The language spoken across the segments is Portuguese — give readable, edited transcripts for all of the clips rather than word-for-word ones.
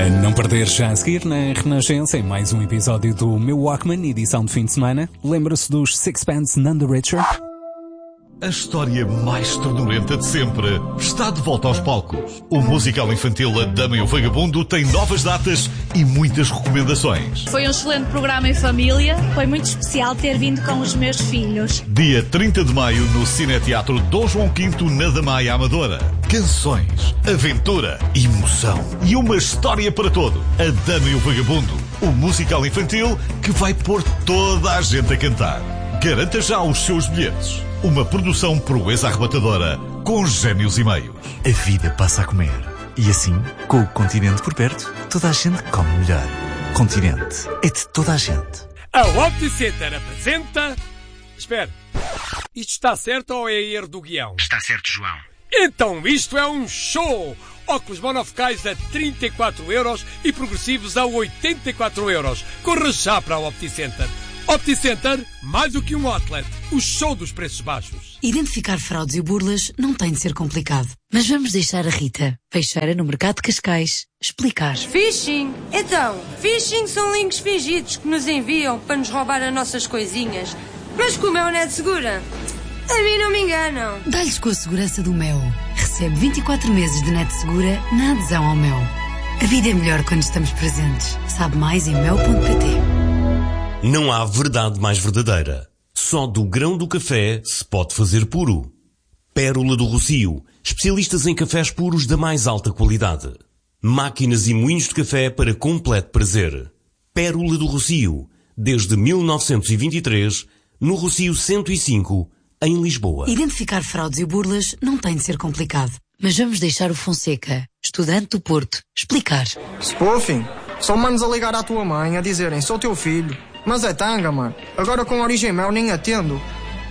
A não perder já a seguir na Renascença em mais um episódio do meu Walkman, edição de fim de semana. Lembra-se dos Sixpence None the Richer? A história mais ternurenta de sempre está de volta aos palcos. O musical infantil A Dama e o Vagabundo tem novas datas e muitas recomendações. Foi um excelente programa em família. Foi muito especial ter vindo com os meus filhos. Dia 30 de maio no Cineteatro Dom João V na Damaia Amadora. Canções, aventura, emoção e uma história para todo. A Dama e o Vagabundo, o musical infantil que vai pôr toda a gente a cantar. Garanta já os seus bilhetes. Uma produção proeza arrebatadora com génios e meios. A vida passa a comer. E assim, com o Continente por perto, toda a gente come melhor. Continente é de toda a gente. A OptiCenter apresenta... Espera, isto está certo ou é erro do guião? Está certo, João. Então isto é um show! Óculos monofocais a 34€ e progressivos a 84€. Corra já para a OptiCenter. OptiCenter, mais do que um outlet, o show dos preços baixos. Identificar fraudes e burlas não tem de ser complicado. Mas vamos deixar a Rita, peixeira no mercado de Cascais, explicar. Phishing? Então, phishing são links fingidos que nos enviam para nos roubar as nossas coisinhas. Mas como é o Net Segura? A mim não me enganam. Dá-lhes com a segurança do Mel. Recebe 24 meses de Net Segura na adesão ao Mel. A vida é melhor quando estamos presentes. Sabe mais em mel.pt. Não há verdade mais verdadeira. Só do grão do café se pode fazer puro. Pérola do Rocio, especialistas em cafés puros da mais alta qualidade. Máquinas e moinhos de café para completo prazer. Pérola do Rocio, desde 1923, no Rocio 105, em Lisboa. Identificar fraudes e burlas não tem de ser complicado. Mas vamos deixar o Fonseca, estudante do Porto, explicar. Spoofing, são manos a ligar à tua mãe a dizerem sou teu filho. Mas é tanga, mano. Agora com Origem Mel nem atendo.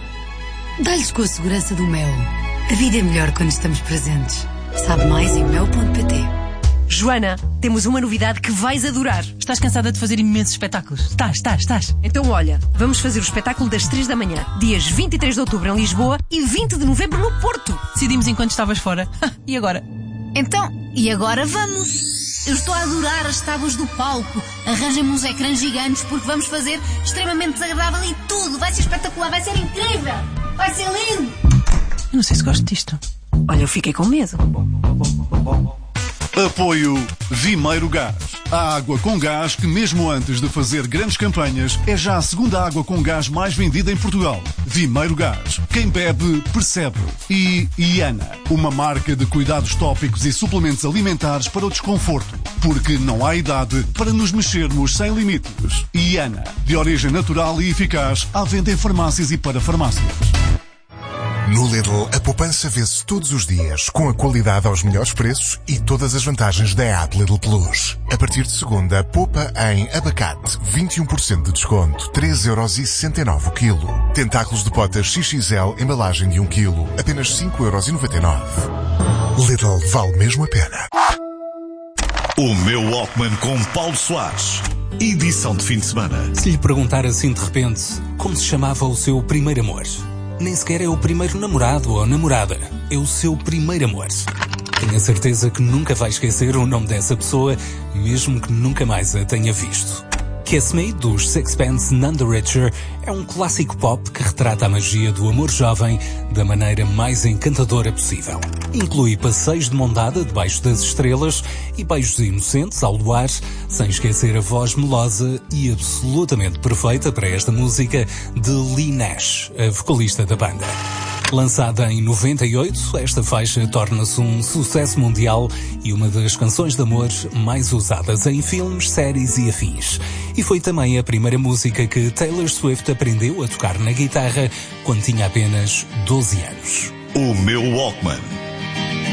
Dá-lhes com a segurança do Mel. A vida é melhor quando estamos presentes. Sabe mais em mel.pt. Joana, temos uma novidade que vais adorar. Estás cansada de fazer imensos espetáculos? Estás. Então olha, vamos fazer o espetáculo das 3 da manhã. Dias 23 de outubro em Lisboa e 20 de novembro no Porto. Decidimos enquanto estavas fora. E agora? Então, e agora vamos? Eu estou a adorar as tábuas do palco. Arranjem-me uns ecrãs gigantes porque vamos fazer extremamente desagradável e tudo. Vai ser espetacular, vai ser incrível. Vai ser lindo. Eu não sei se gosto disto. Olha, eu fiquei com medo. Apoio Vimeiro Gás. A água com gás que, mesmo antes de fazer grandes campanhas, é já a segunda água com gás mais vendida em Portugal. Vimeiro Gás. Quem bebe, percebe. E Iana, uma marca de cuidados tópicos e suplementos alimentares para o desconforto. Porque não há idade para nos mexermos sem limites. Iana, de origem natural e eficaz, à venda em farmácias e para farmácias. No Lidl, a poupança vê-se todos os dias, com a qualidade aos melhores preços e todas as vantagens da app Lidl Plus. A partir de segunda, poupa em abacate, 21% de desconto, 3,69€ o quilo. Tentáculos de potas XXL, embalagem de 1 quilo, apenas 5,99€. Lidl, vale mesmo a pena. O meu Walkman com Paulo Soares. Edição de fim de semana. Se lhe perguntar assim de repente, como se chamava o seu primeiro amor? Nem sequer é o primeiro namorado ou namorada. É o seu primeiro amor. Tenho a certeza que nunca vai esquecer o nome dessa pessoa, mesmo que nunca mais a tenha visto. Kiss Me, dos Sixpence None the Richer, é um clássico pop que retrata a magia do amor jovem da maneira mais encantadora possível. Inclui passeios de mão dada debaixo das estrelas e beijos inocentes ao luar, sem esquecer a voz melosa e absolutamente perfeita para esta música de Leigh Nash, a vocalista da banda. Lançada em 98, esta faixa torna-se um sucesso mundial e uma das canções de amor mais usadas em filmes, séries e afins. E foi também a primeira música que Taylor Swift aprendeu a tocar na guitarra quando tinha apenas 12 anos. O meu Walkman.